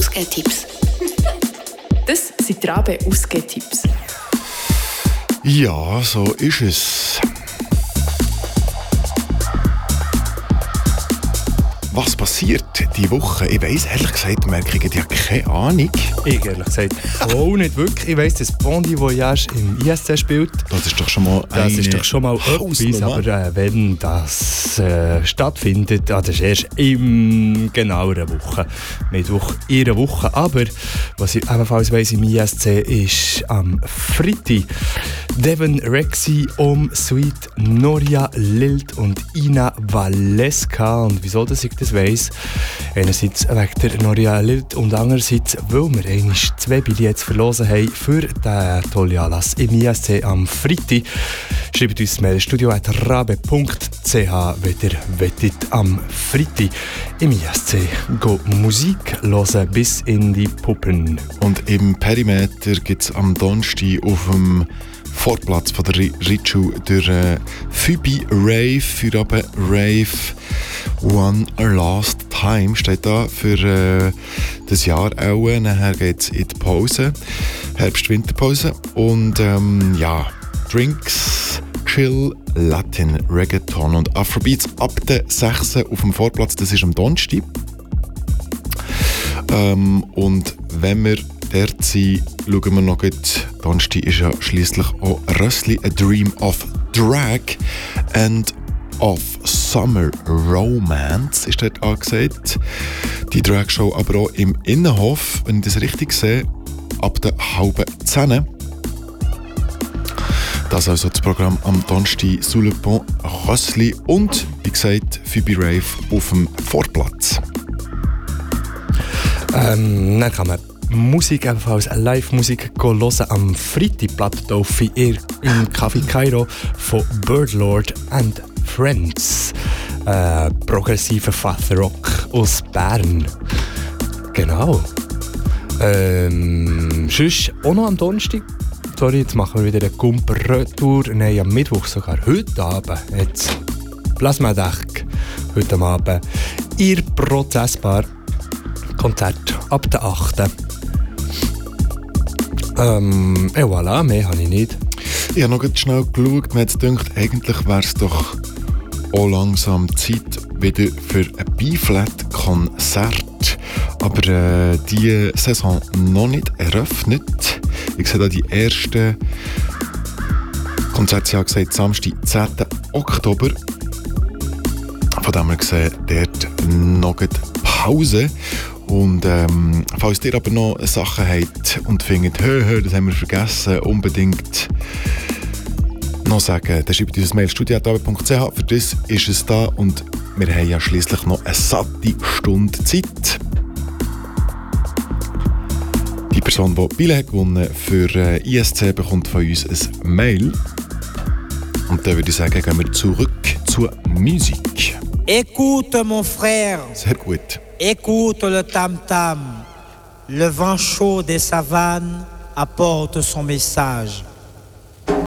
Ausgehtipps. Das sind die Rabe Ausgehtipps. Ja, so ist es. Was passiert diese Woche? Ich weiss, ehrlich gesagt, merke ich ja keine Ahnung. Ich ehrlich gesagt auch nicht wirklich. Ich weiss, dass Bon Voyage im ISC spielt. Das ist doch schon mal etwas, aber wenn das stattfindet, das ist erst in genau einer Woche. Mittwoch in einer Woche. Aber was ich ebenfalls weiss im ISC ist am Freitag Devon Rexy, Sweet, Noria Lild und Ina Valeska. Und wieso dass ich das weiss? Einerseits wegen der Noria Lild und andererseits, weil wir einmal 2 Billets verlosen haben für den tollen Anlass im ISC am Freitag. Schreibt uns Mail studio@rabe.ch, wenn ihr wettet am Freitag im ISC Musik hören bis in die Puppen. Und im Perimeter gibt es am Donnerstag auf dem Vorplatz von der Ritschu der Phoebe Rave, für aber Rave One Last Time steht da für das Jahr auch. Nachher geht es in die Pause, Herbst-Winterpause und Drinks, Chill, Latin, Reggaeton und Afrobeats ab der 6 auf dem Vorplatz, das ist am Donnerstag. Und wenn wir dort sind, schauen wir noch gut. Donnerstag ist ja schliesslich auch Rössli, A Dream of Drag and of Summer Romance ist dort angesagt. Die Dragshow aber auch im Innenhof, wenn ich das richtig sehe, ab der 9:30. Das ist also das Programm am Donnerstag sous le pont Rössli und, wie gesagt, Phoebe Rave auf dem Vorplatz. Dann kann man Musik, ebenfalls Live-Musik hören am Freitag Plattentaufe im Café Cairo von Birdlord and Friends. Progressiver Rock aus Bern. Genau. Sonst auch noch am Donnerstag. Sorry, jetzt machen wir wieder eine Gumper-Retour. Nein, am Mittwoch sogar. Heute Abend. Jetzt Plasma-Deck. Heute Abend. Ihr Prozessbar. Konzert ab der 8. Voilà, mehr habe ich nicht. Ich habe noch schnell geschaut, mir hat gedacht, eigentlich wäre es doch auch langsam Zeit wieder für ein B-Flat-Konzert. Aber die Saison noch nicht eröffnet. Ich sehe da die ersten Konzerte, ja gesagt, Samstag, 10. Oktober. Von dem her gesehen, dort noch Pause. Und falls ihr aber noch Sachen habt und findet, das haben wir vergessen, unbedingt noch sagen, dann schreibt uns ein Mail studio@rabe.ch. Für das ist es da und wir haben ja schliesslich noch eine satte Stunde Zeit. Die Person, die Billett gewonnen für ISC, bekommt von uns ein Mail. Und dann würde ich sagen, gehen wir zurück zur Musik. Écoute, mon frère. Sehr gut. Écoute le tam-tam. Le vent chaud des savanes apporte son message.